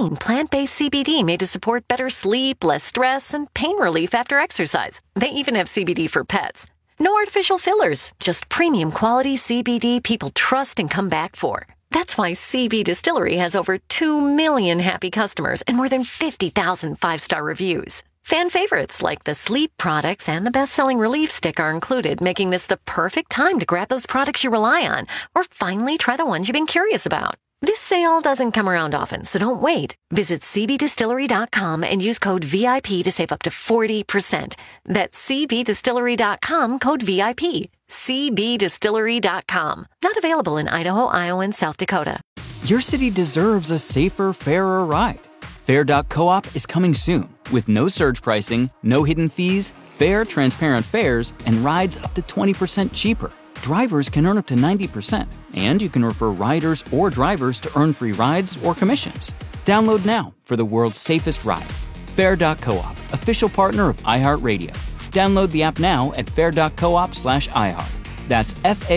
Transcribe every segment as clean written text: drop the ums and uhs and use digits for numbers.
clean, plant-based CBD made to support better sleep, less stress, and pain relief after exercise. They even have CBD for pets. No artificial fillers, just premium quality CBD people trust and come back for. That's why CB Distillery has over 2 million happy customers and more than 50,000 five-star reviews. Fan favorites like the sleep products and the best-selling relief stick are included, making this the perfect time to grab those products you rely on or finally try the ones you've been curious about. This sale doesn't come around often, so don't wait. Visit cbdistillery.com and use code VIP to save up to 40%. That's cbdistillery.com, code VIP. cbdistillery.com. Not available in Idaho, Iowa, and South Dakota. Your city deserves a safer, fairer ride. Fair.coop is coming soon with no surge pricing, no hidden fees, fair, transparent fares, and rides up to 20% cheaper. Drivers can earn up to 90%, and you can refer riders or drivers to earn free rides or commissions. Download now for the world's safest ride. Fair.coop, official partner of iHeartRadio. Download the app now at fair.coop/iHeart. That's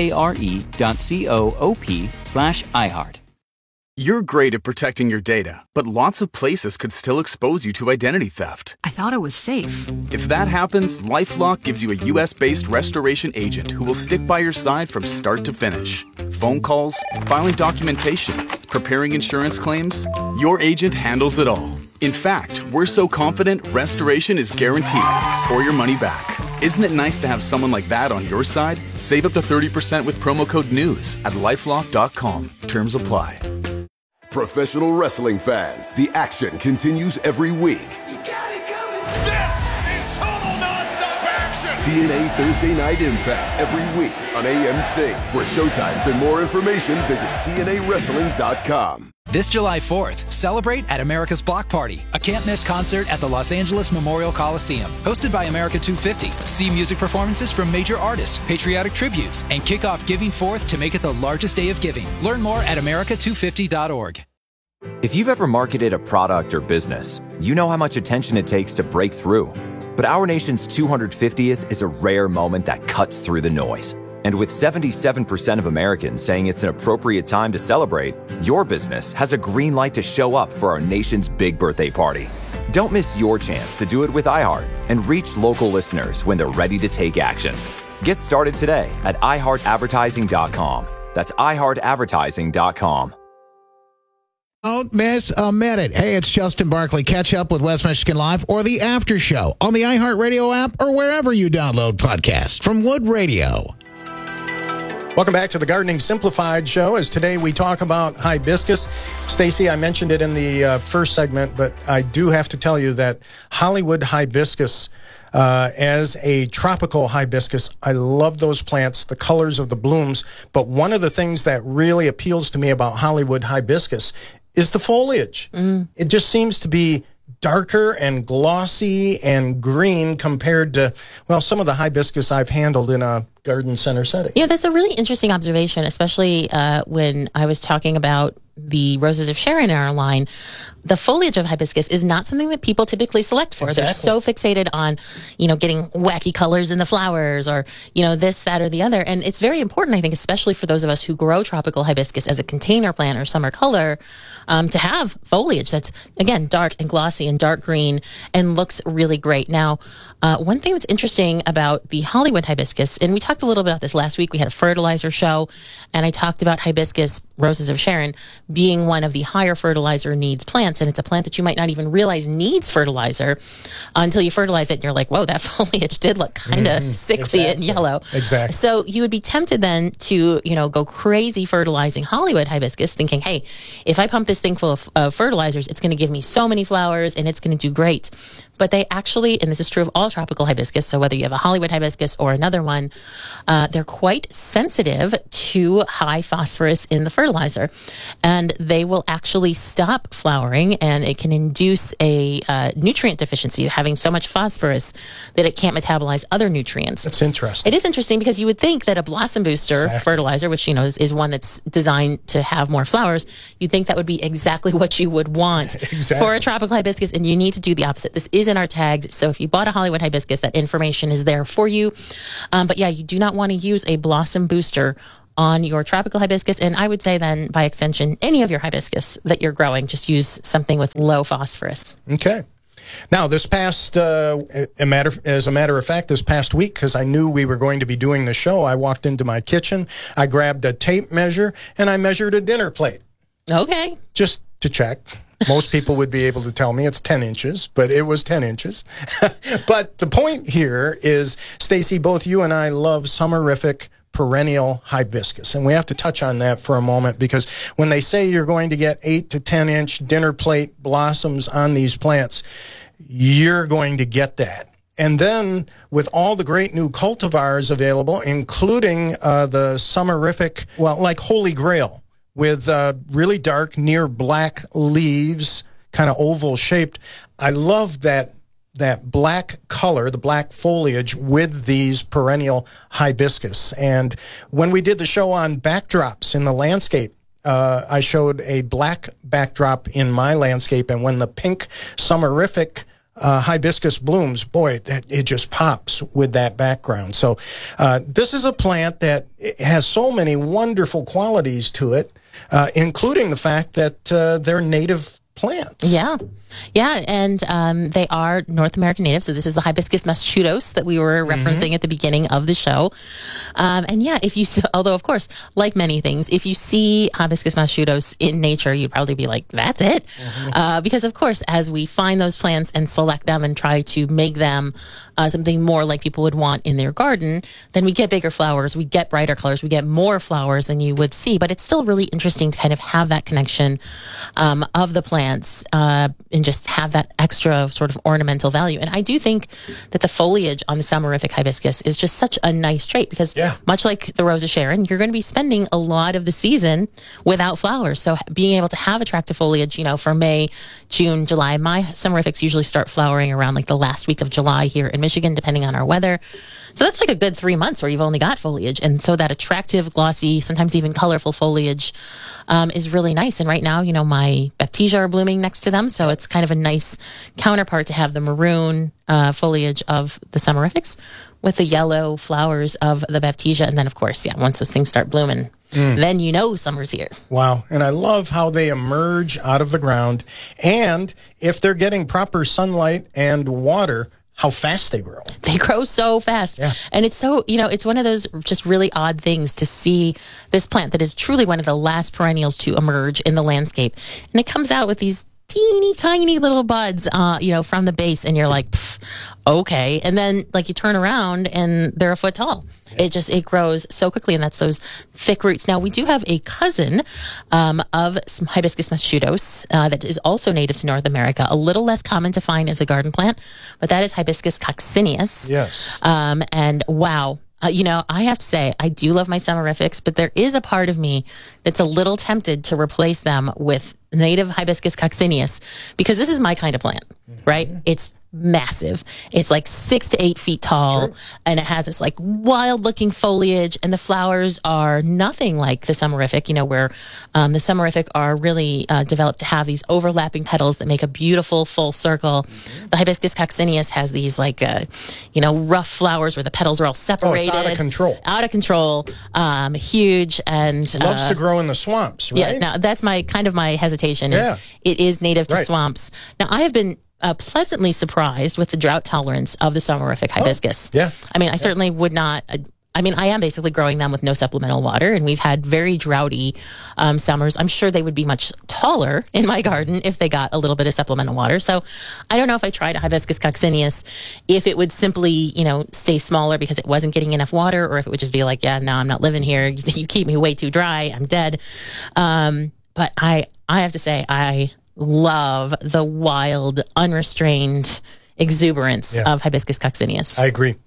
FARE.coop/iHeart. You're great at protecting your data, but lots of places could still expose you to identity theft. I thought it was safe. If that happens, LifeLock gives you a U.S.-based restoration agent who will stick by your side from start to finish. Phone calls, filing documentation, preparing insurance claims, your agent handles it all. In fact, we're so confident restoration is guaranteed or your money back. Isn't it nice to have someone like that on your side? Save up to 30% with promo code NEWS at LifeLock.com. Terms apply. Professional wrestling fans, the action continues every week. You got it coming. This is total nonstop action. TNA Thursday Night Impact every week on AMC. For showtimes and more information, visit TNAWrestling.com. This July 4th, celebrate at America's Block Party, a can't-miss concert at the Los Angeles Memorial Coliseum. Hosted by America 250. See music performances from major artists, patriotic tributes, and kick off Giving Forth to make it the largest day of giving. Learn more at america250.org. If you've ever marketed a product or business, you know how much attention it takes to break through. But our nation's 250th is a rare moment that cuts through the noise. And with 77% of Americans saying it's an appropriate time to celebrate, your business has a green light to show up for our nation's big birthday party. Don't miss your chance to do it with iHeart and reach local listeners when they're ready to take action. Get started today at iHeartAdvertising.com. That's iHeartAdvertising.com. Don't miss a minute. Hey, it's Justin Barkley. Catch up with West Michigan Live or the After Show on the iHeartRadio app or wherever you download podcasts from Wood Radio. Welcome back to the Gardening Simplified show. As today we talk about hibiscus. Stacy, I mentioned it in the first segment, but I do have to tell you that Hollywood hibiscus, as a tropical hibiscus, I love those plants, the colors of the blooms. But one of the things that really appeals to me about Hollywood hibiscus is the foliage. It just seems to be darker and glossy and green compared to, well, some of the hibiscus I've handled in a garden center setting. Yeah, that's a really interesting observation, especially when I was talking about the Roses of Sharon in our line. The foliage of hibiscus is not something that people typically select for. Exactly. They're so fixated on, getting wacky colors in the flowers or, this, that, or the other. And it's very important, I think, especially for those of us who grow tropical hibiscus as a container plant or summer color, to have foliage that's, again, dark and glossy and dark green and looks really great. Now, one thing that's interesting about the Hollywood hibiscus, and we talked a little bit about this last week, we had a fertilizer show, and I talked about hibiscus, Roses of Sharon, being one of the higher fertilizer needs plants. And it's a plant that you might not even realize needs fertilizer until you fertilize it and you're like, whoa, that foliage did look kind of sickly and yellow. Exactly. So you would be tempted then to, go crazy fertilizing Hollywood hibiscus thinking, hey, if I pump this thing full of fertilizers, it's going to give me so many flowers and it's going to do great. But they actually, and this is true of all tropical hibiscus, so whether you have a Hollywood hibiscus or another one, they're quite sensitive to high phosphorus in the fertilizer. And they will actually stop flowering, and it can induce a nutrient deficiency, having so much phosphorus that it can't metabolize other nutrients. That's interesting. It is interesting because you would think that a blossom booster fertilizer, which, is one that's designed to have more flowers, you'd think that would be exactly what you would want for a tropical hibiscus, and you need to do the opposite. This is in our tags, so if you bought a Hollywood hibiscus, that information is there for you. But yeah, you do not want to use a blossom booster on your tropical hibiscus. And I would say then, by extension, any of your hibiscus that you're growing, just use something with low phosphorus. Okay. Now, this past, as a matter of fact, this past week, because I knew we were going to be doing the show, I walked into my kitchen, I grabbed a tape measure, and I measured a dinner plate. Okay. Just to check. Most people would be able to tell me it's 10 inches, but it was 10 inches. But the point here is, Stacy, both you and I love summerific perennial hibiscus. And we have to touch on that for a moment, because when they say you're going to get 8 to 10 inch dinner plate blossoms on these plants, you're going to get that. And then with all the great new cultivars available, including the summerific, well, like Holy Grail, with really dark, near black leaves, kind of oval shaped. I love that black color, the black foliage with these perennial hibiscus. And when we did the show on backdrops in the landscape, I showed a black backdrop in my landscape, and when the pink summerific hibiscus blooms, boy, it just pops with that background. So this is a plant that has so many wonderful qualities to it, including the fact that they're native plants. Yeah, and they are North American native. So this is the Hibiscus mascutos that we were referencing at the beginning of the show. And yeah, although of course, like many things, if you see Hibiscus mascutos in nature, you'd probably be like, that's it. Because of course, as we find those plants and select them and try to make them something more like people would want in their garden, then we get bigger flowers, we get brighter colors, we get more flowers than you would see. But it's still really interesting to kind of have that connection of the plants and just have that extra sort of ornamental value. And I do think that the foliage on the summerific hibiscus is just such a nice trait, because much like the Rose of Sharon, you're going to be spending a lot of the season without flowers. So being able to have attractive foliage, for May, June, July, my summerifics usually start flowering around like the last week of July here in Michigan, depending on our weather. So that's like a good 3 months where you've only got foliage. And so that attractive, glossy, sometimes even colorful foliage is really nice. And right now, my Baptisia are blooming next to them. So it's kind of a nice counterpart to have the maroon foliage of the summerifics with the yellow flowers of the Baptisia. And then, of course, once those things start blooming, then summer's here. Wow. And I love how they emerge out of the ground. And if they're getting proper sunlight and water, how fast they grow. They grow so fast. Yeah. And it's so, it's one of those just really odd things to see this plant that is truly one of the last perennials to emerge in the landscape. And it comes out with these teeny tiny little buds, from the base, and you're like, okay. And then you turn around and they're a foot tall. It grows so quickly, and that's those thick roots. Now, we do have a cousin of some Hibiscus mascutos that is also native to North America, a little less common to find as a garden plant, but that is Hibiscus coccineus. Yes. And wow. I have to say, I do love my summerifics, but there is a part of me that's a little tempted to replace them with native Hibiscus coccineus, because this is my kind of plant, right? It's massive. It's like 6 to 8 feet tall, and it has this wild looking foliage, and the flowers are nothing like the summerific, where the summerific are really developed to have these overlapping petals that make a beautiful full circle. The Hibiscus coccineus has these rough flowers where the petals are all separated. Oh, it's out of control. Out of control. Huge, and loves to grow in the swamps, right? Yeah, now that's my hesitation. It is native to swamps. Now, I have been pleasantly surprised with the drought tolerance of the summerific hibiscus. I certainly would not. I am basically growing them with no supplemental water, and we've had very droughty summers. I'm sure they would be much taller in my garden if they got a little bit of supplemental water. So I don't know if I tried a Hibiscus coccineus, if it would simply, stay smaller because it wasn't getting enough water, or if it would just be like, no, I'm not living here. You keep me way too dry. I'm dead. But I have to say, I love the wild, unrestrained exuberance of Hibiscus coccineus. I agree.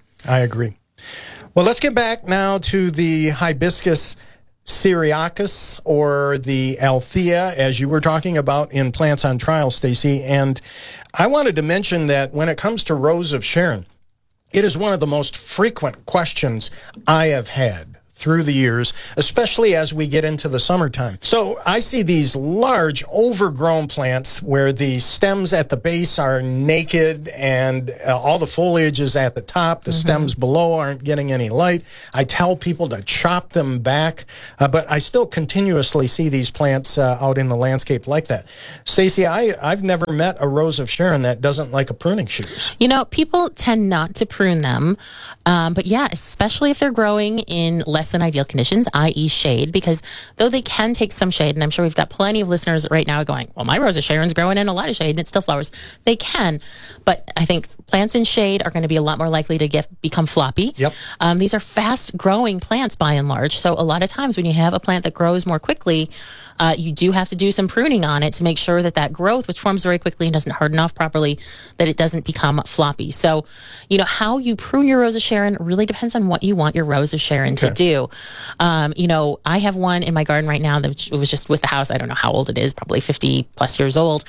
Well, let's get back now to the Hibiscus syriacus, or the Althea, as you were talking about in Plants on Trial, Stacy. And I wanted to mention that when it comes to Rose of Sharon, it is one of the most frequent questions I have had through the years, especially as we get into the summertime. So I see these large overgrown plants where the stems at the base are naked and all the foliage is at the top. The stems below aren't getting any light. I tell people to chop them back, but I still continuously see these plants out in the landscape like that. Stacy, I've never met a Rose of Sharon that doesn't like a pruning shoes. You know, people tend not to prune them, but yeah, especially if they're growing in less than ideal conditions, i.e. shade, because though they can take some shade, and I'm sure we've got plenty of listeners right now going, well, my Rose of Sharon's growing in a lot of shade and it still flowers. They can, but I think plants in shade are going to be a lot more likely to become floppy. Yep. These are fast-growing plants by and large, so a lot of times when you have a plant that grows more quickly, you do have to do some pruning on it to make sure that that growth, which forms very quickly and doesn't harden off properly, that it doesn't become floppy. So, you know, how you prune your Rose of Sharon really depends on what you want your Rose of Sharon to do. You know, I have one in my garden right now that was just with the house. I don't know how old it is, probably 50 plus years old.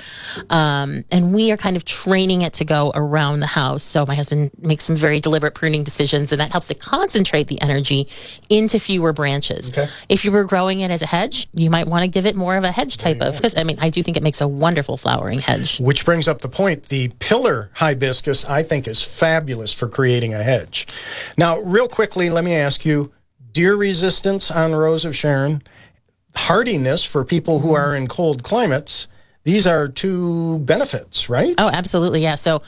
And we are kind of training it to go around the house. So my husband makes some very deliberate pruning decisions, and that helps to concentrate the energy into fewer branches. Okay. If you were growing it as a hedge, you might want to give it more of a hedge type of, because I mean, I do think it makes a wonderful flowering hedge. Which brings up the point, the pillar hibiscus, I think, is fabulous for creating a hedge. Now, real quickly, let me ask you, deer resistance on Rose of Sharon, hardiness for people who are in cold climates, these are two benefits, right? Oh, absolutely, yeah. So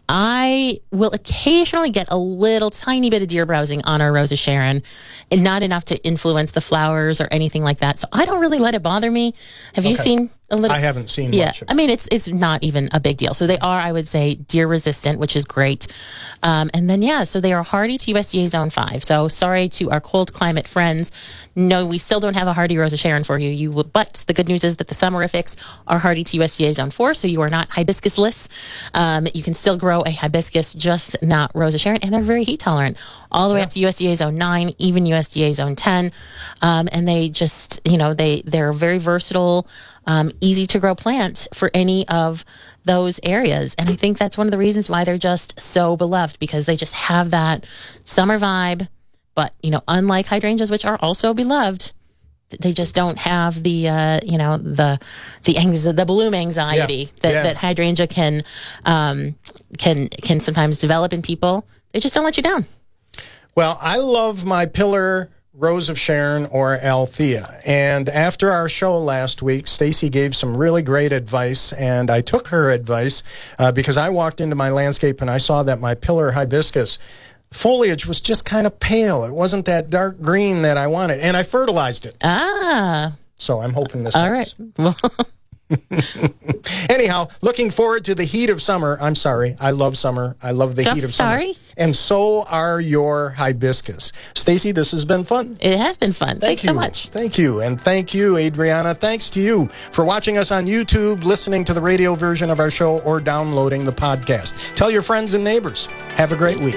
I will occasionally get a little tiny bit of deer browsing on our Rose of Sharon, and not enough to influence the flowers or anything like that. So I don't really let it bother me. Have you seen a little? I haven't seen much of it. I mean, it's not even a big deal. So they are, I would say, deer resistant, which is great. And then, yeah, so they are hardy to USDA Zone 5. So sorry to our cold climate friends. No, we still don't have a hardy Rose of Sharon for you. But the good news is that the summerifics are hardy to USDA Zone 4, so you are not hibiscus-less. You can still grow a hibiscus, just not Rose of Sharon, and they're very heat tolerant, all the way up to USDA Zone 9, even USDA Zone 10. And they just, you know, they're very versatile, easy to grow plant for any of those areas. And I think that's one of the reasons why they're just so beloved, because they just have that summer vibe. But, you know, unlike hydrangeas, which are also beloved, they just don't have the, you know, the bloom anxiety that hydrangea can sometimes develop in people. They just don't let you down. Well, I love my pillar Rose of Sharon or Althea. And after our show last week, Stacy gave some really great advice, and I took her advice because I walked into my landscape and I saw that my pillar hibiscus foliage was just kind of pale. It wasn't that dark green that I wanted, and I fertilized it. So I'm hoping this helps. All right. Anyhow, looking forward to the heat of summer. I'm sorry. I love summer. I love the heat of summer. And so are your hibiscus. Stacy, this has been fun. It has been fun. Thanks so much. Thank you. And thank you, Adriana. Thanks to you for watching us on YouTube, listening to the radio version of our show, or downloading the podcast. Tell your friends and neighbors. Have a great week.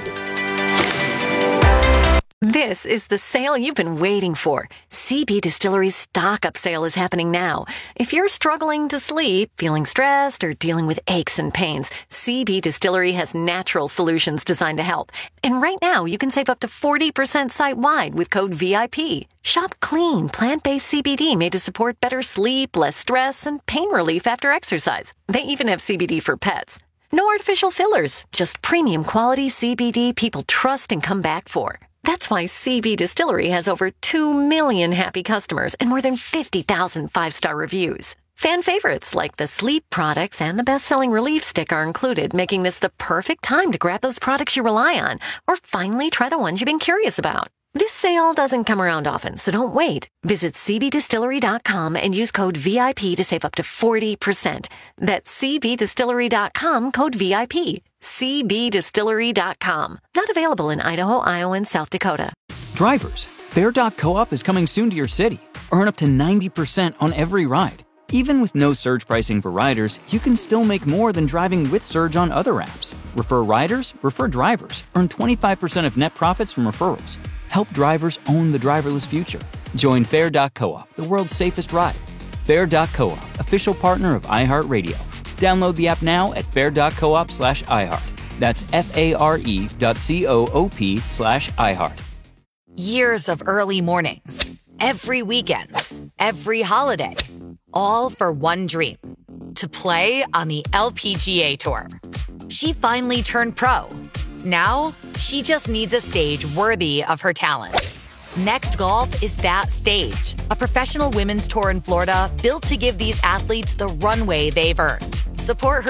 This is the sale you've been waiting for. CB Distillery's stock-up sale is happening now. If you're struggling to sleep, feeling stressed, or dealing with aches and pains, CB Distillery has natural solutions designed to help. And right now, you can save up to 40% site-wide with code VIP. Shop clean, plant-based CBD made to support better sleep, less stress, and pain relief after exercise. They even have CBD for pets. No artificial fillers, just premium quality CBD people trust and come back for. That's why CB Distillery has over 2 million happy customers and more than 50,000 5-star reviews. Fan favorites like the sleep products and the best-selling relief stick are included, making this the perfect time to grab those products you rely on or finally try the ones you've been curious about. This sale doesn't come around often, so don't wait. Visit cbdistillery.com and use code VIP to save up to 40%. That's cbdistillery.com, code VIP. cbdistillery.com. Not available in Idaho, Iowa, and South Dakota. Drivers, Fair.coop is coming soon to your city. Earn up to 90% on every ride. Even with no surge pricing for riders, you can still make more than driving with surge on other apps. Refer riders, refer drivers. Earn 25% of net profits from referrals. Help drivers own the driverless future. Join Fair.coop, the world's safest ride. Fair.coop, official partner of iHeartRadio. Download the app now at fair.coop/iHeart. That's FARE.coop/iHeart. Years of early mornings, every weekend, every holiday, all for one dream, to play on the LPGA Tour. She finally turned pro. Now, she just needs a stage worthy of her talent. Next Golf is that stage, a professional women's tour in Florida built to give these athletes the runway they've earned. Support her